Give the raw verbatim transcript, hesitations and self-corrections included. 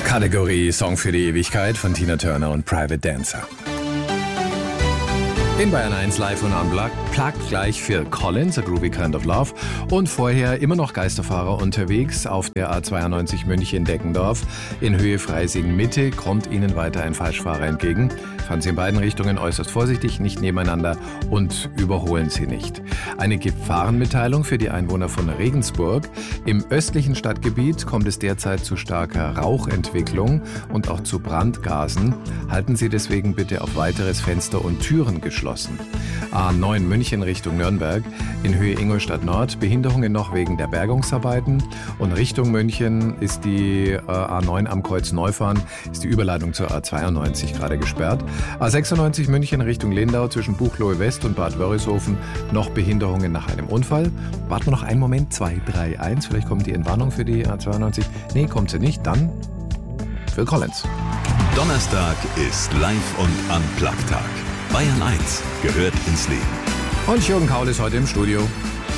Kategorie Song für die Ewigkeit von Tina Turner und Private Dancer. In Bayern eins live und unplugged, plugged gleich für Collins, A Groovy Kind of Love. Und vorher immer noch Geisterfahrer unterwegs auf der A zweiundneunzig München-Deckendorf. In Höhe Freising-Mitte kommt Ihnen weiter ein Falschfahrer entgegen. Fahren Sie in beiden Richtungen äußerst vorsichtig, nicht nebeneinander und überholen Sie nicht. Eine Gefahrenmitteilung für die Einwohner von Regensburg. Im östlichen Stadtgebiet kommt es derzeit zu starker Rauchentwicklung und auch zu Brandgasen. Halten Sie deswegen bitte auf weiteres Fenster und Türen geschlossen. A neun München Richtung Nürnberg, in Höhe Ingolstadt Nord, Behinderungen noch wegen der Bergungsarbeiten. Und Richtung München ist die äh, A neun am Kreuz Neufahren, ist die Überleitung zur A zweiundneunzig gerade gesperrt. A sechsundneunzig München Richtung Lindau zwischen Buchloe West und Bad Wörishofen, noch Behinderungen nach einem Unfall. Warten wir noch einen Moment, zwei, drei, eins, vielleicht kommt die Entwarnung für die A zweiundneunzig. Nee, kommt sie nicht, dann Phil Collins. Donnerstag ist Live- und Unplugged-Tag. Bayern eins gehört ins Leben. Und Jürgen Kaul ist heute im Studio.